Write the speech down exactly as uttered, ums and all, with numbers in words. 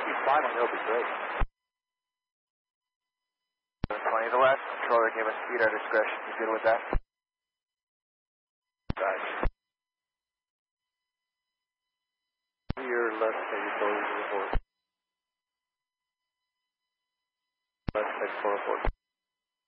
be final, he'll be great. twenty to the left, controller gave us speed our discretion. You good with that? Right. Your left heavy close report. Left head four report.